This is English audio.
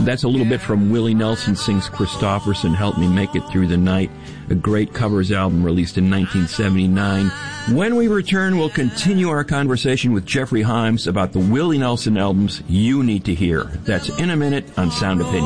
That's a little bit from Willie Nelson sings Christofferson, Help Me Make It Through the Night, a great covers album released in 1979. When we return, we'll continue our conversation with Jeffrey Himes about the Willie Nelson albums you need to hear. That's in a minute on Sound Opinion.